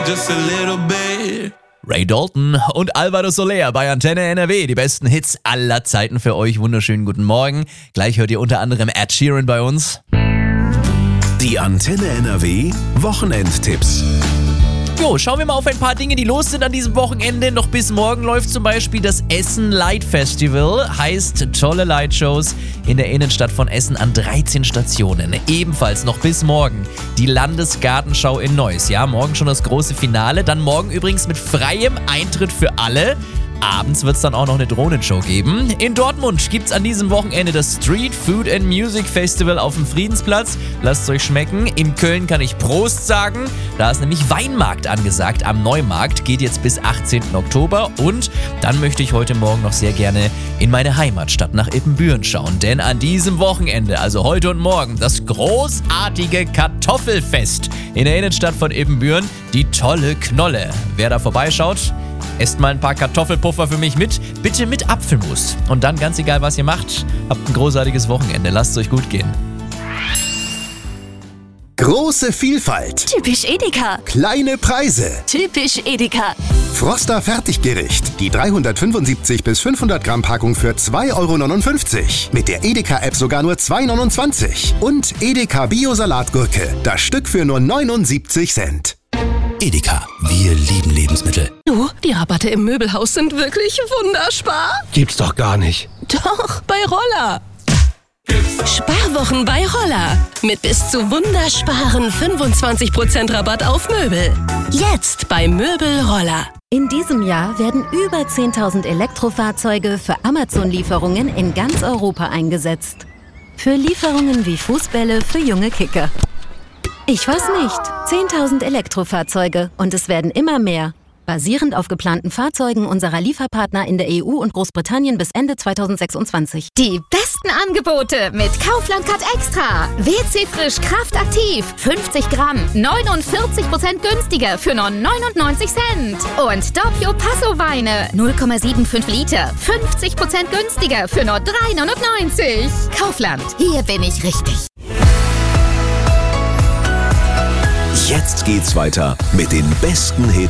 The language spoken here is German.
Just a little bit. Ray Dalton und Alvaro Soler bei Antenne NRW. Die besten Hits aller Zeiten für euch. Wunderschönen guten Morgen. Gleich hört ihr unter anderem Ed Sheeran bei uns. Die Antenne NRW Wochenendtipps. Jo, schauen wir mal auf ein paar Dinge, die los sind an diesem Wochenende. Noch bis morgen läuft zum Beispiel das Essen Light Festival. Heißt tolle Lightshows in der Innenstadt von Essen an 13 Stationen. Ebenfalls noch bis morgen die Landesgartenschau in Neuss. Ja, morgen schon das große Finale. Dann morgen übrigens mit freiem Eintritt für alle. Abends wird es dann auch noch eine Drohnenshow geben. In Dortmund gibt es an diesem Wochenende das Street Food and Music Festival auf dem Friedensplatz. Lasst es euch schmecken. In Köln kann ich Prost sagen. Da ist nämlich Weinmarkt angesagt am Neumarkt. Geht jetzt bis 18. Oktober. Und dann möchte ich heute Morgen noch sehr gerne in meine Heimatstadt nach Ippenbüren schauen. Denn an diesem Wochenende, also heute und morgen, das großartige Kartoffelfest in der Innenstadt von Ippenbüren. Die tolle Knolle. Wer da vorbeischaut, esst mal ein paar Kartoffelpuffer für mich mit, bitte mit Apfelmus. Und dann, ganz egal was ihr macht, habt ein großartiges Wochenende. Lasst es euch gut gehen. Große Vielfalt. Typisch Edeka. Kleine Preise. Typisch Edeka. Froster Fertiggericht. Die 375 bis 500 Gramm Packung für 2,59 €. Mit der Edeka-App sogar nur 2,29 €. Und Edeka Bio-Salatgurke. Das Stück für nur 79 Cent. Edeka, wir lieben Lebensmittel. Du, die Rabatte im Möbelhaus sind wirklich wunderbar. Gibt's doch gar nicht. Doch, bei Roller. Sparwochen bei Roller. Mit bis zu wundersparen 25% Rabatt auf Möbel. Jetzt bei Möbel Roller. In diesem Jahr werden über 10.000 Elektrofahrzeuge für Amazon-Lieferungen in ganz Europa eingesetzt. Für Lieferungen wie Fußbälle für junge Kicker. Ich weiß nicht. 10.000 Elektrofahrzeuge und es werden immer mehr. Basierend auf geplanten Fahrzeugen unserer Lieferpartner in der EU und Großbritannien bis Ende 2026. Die besten Angebote mit Kaufland Cut Extra. WC Frisch Kraftaktiv. 50 Gramm. 49% günstiger für nur 99 Cent. Und Doppio Passo Weine. 0,75 Liter. 50% günstiger für nur 3,99 €. Kaufland. Hier bin ich richtig. Jetzt geht's weiter mit den besten Hits